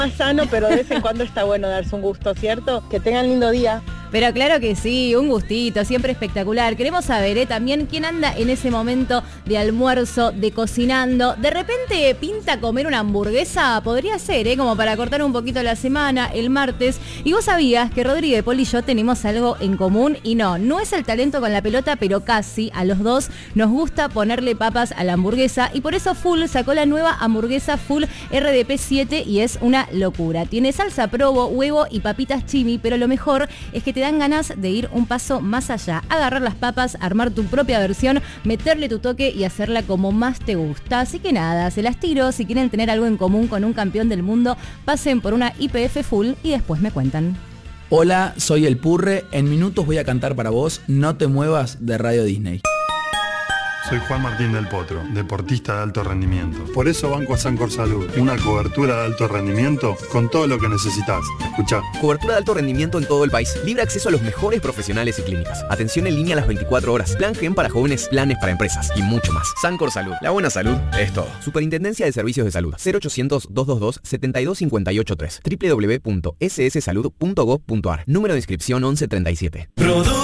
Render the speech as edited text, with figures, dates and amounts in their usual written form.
más sano, pero de vez en cuando está bueno darse un gusto, ¿cierto? Que tengan lindo día. Pero claro que sí, un gustito, siempre espectacular. Queremos saber también quién anda en ese momento de almuerzo, de cocinando. De repente pinta comer una hamburguesa, podría ser, como para cortar un poquito la semana, el martes. Y vos sabías que Rodrigo de Paul y yo tenemos algo en común y no es el talento con la pelota, pero casi a los dos nos gusta ponerle papas a la hamburguesa y por eso Full sacó la nueva hamburguesa Full RDP 7 y es una locura. Tiene salsa provo, huevo y papitas chimi, pero lo mejor es que te dan ganas de ir un paso más allá, agarrar las papas, armar tu propia versión, meterle tu toque y hacerla como más te gusta. Así que nada, se las tiro. Si quieren tener algo en común con un campeón del mundo, pasen por una IPF Full y después me cuentan. Hola, soy el Purre. En minutos voy a cantar para vos No te muevas de Radio Disney. Soy Juan Martín del Potro, deportista de alto rendimiento. Por eso banco a Sancor Salud, una cobertura de alto rendimiento con todo lo que necesitas. Escuchá. Cobertura de alto rendimiento en todo el país. Libre acceso a los mejores profesionales y clínicas. Atención en línea a las 24 horas. Plan GEM para jóvenes, planes para empresas y mucho más. Sancor Salud. La buena salud es todo. Superintendencia de Servicios de Salud. 0800-222-72583. www.sssalud.gov.ar. Número de inscripción 1137.